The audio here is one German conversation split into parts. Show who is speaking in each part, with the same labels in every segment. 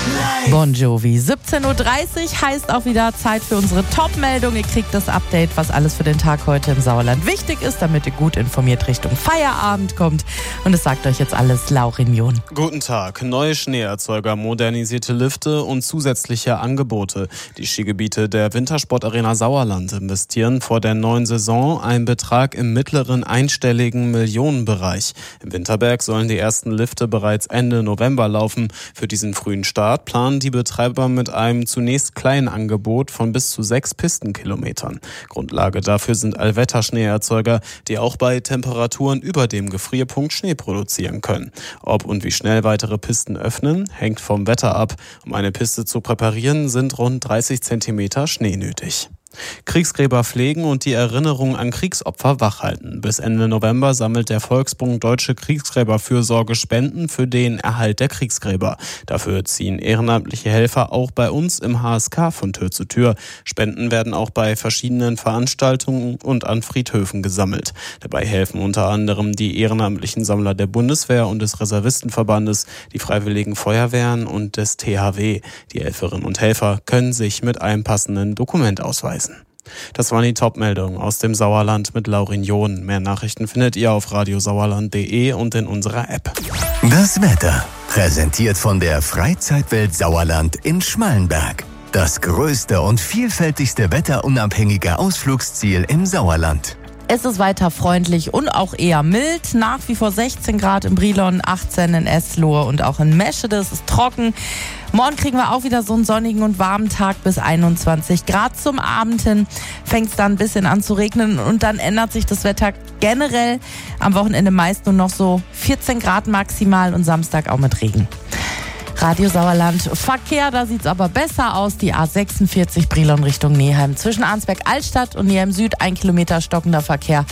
Speaker 1: Bon Jovi. 17.30 Uhr heißt auch wieder Zeit für unsere Top-Meldung. Ihr kriegt das Update, was alles für den Tag heute im Sauerland wichtig ist, damit ihr gut informiert Richtung Feierabend kommt. Und es sagt euch jetzt alles Laurin John.
Speaker 2: Guten Tag. Neue Schneeerzeuger, modernisierte Lifte und zusätzliche Angebote. Die Skigebiete der Wintersportarena Sauerland investieren vor der neuen Saison einen Betrag im mittleren einstelligen Millionenbereich. Im Winterberg sollen die ersten Lifte bereits Ende November laufen. Für diesen frühen Start planen die Betreiber mit einem zunächst kleinen Angebot von bis zu 6 Pistenkilometern. Grundlage dafür sind Allwetterschneeerzeuger, die auch bei Temperaturen über dem Gefrierpunkt Schnee produzieren können. Ob und wie schnell weitere Pisten öffnen, hängt vom Wetter ab. Um eine Piste zu präparieren, sind rund 30 Zentimeter Schnee nötig. Kriegsgräber pflegen und die Erinnerung an Kriegsopfer wachhalten. Bis Ende November sammelt der Volksbund Deutsche Kriegsgräberfürsorge Spenden für den Erhalt der Kriegsgräber. Dafür ziehen ehrenamtliche Helfer auch bei uns im HSK von Tür zu Tür. Spenden werden auch bei verschiedenen Veranstaltungen und an Friedhöfen gesammelt. Dabei helfen unter anderem die ehrenamtlichen Sammler der Bundeswehr und des Reservistenverbandes, die Freiwilligen Feuerwehren und des THW. Die Helferinnen und Helfer können sich mit einem passenden Dokument ausweisen. Das waren die Top-Meldungen aus dem Sauerland mit Laurin John. Mehr Nachrichten findet ihr auf radiosauerland.de und in unserer App.
Speaker 3: Das Wetter, präsentiert von der Freizeitwelt Sauerland in Schmallenberg. Das größte und vielfältigste wetterunabhängige Ausflugsziel im Sauerland.
Speaker 1: Es ist weiter freundlich und auch eher mild. Nach wie vor 16 Grad in Brilon, 18 in Eslohe und auch in Meschede. Es ist trocken. Morgen kriegen wir auch wieder so einen sonnigen und warmen Tag bis 21 Grad. Zum Abend hin fängt es dann ein bisschen an zu regnen und dann ändert sich das Wetter generell. Am Wochenende meist nur noch so 14 Grad maximal und Samstag auch mit Regen. Radio Sauerland Verkehr, da sieht's aber besser aus. Die A46 Brilon Richtung Neheim. Zwischen Arnsberg-Altstadt und Neheim Süd 1 Kilometer stockender Verkehr.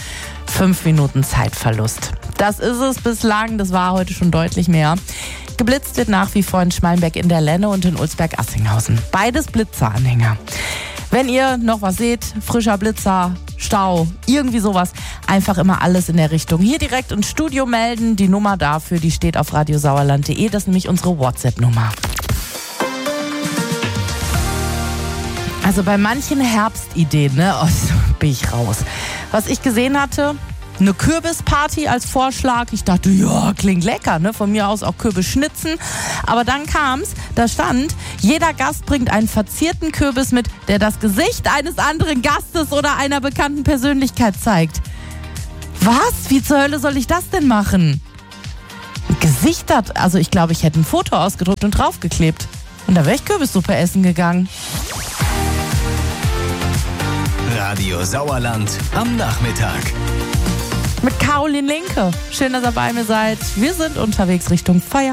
Speaker 1: 5 Minuten Zeitverlust. Das ist es bislang, das war heute schon deutlich mehr. Geblitzt wird nach wie vor in Schmallenberg in der Lenne und in Ulsberg-Assinghausen. Beides Blitzeranhänger. Wenn ihr noch was seht, frischer Blitzer, Stau, irgendwie sowas, einfach immer alles in der Richtung hier direkt ins Studio melden. Die Nummer dafür, die steht auf radiosauerland.de, das ist nämlich unsere WhatsApp-Nummer. Also bei manchen Herbstideen, bin ich raus. Was ich gesehen hatte, eine Kürbisparty als Vorschlag. Ich dachte, ja, klingt lecker, von mir aus auch Kürbisschnitzen. Aber dann kam's, da stand, jeder Gast bringt einen verzierten Kürbis mit, der das Gesicht eines anderen Gastes oder einer bekannten Persönlichkeit zeigt. Was? Wie zur Hölle soll ich das denn machen? Gesichter, also ich glaube, ich hätte ein Foto ausgedruckt und draufgeklebt. Und da wäre ich Kürbissuppe essen gegangen.
Speaker 3: Radio Sauerland am Nachmittag.
Speaker 1: Mit Caroline Linke. Schön, dass ihr bei mir seid. Wir sind unterwegs Richtung Feier.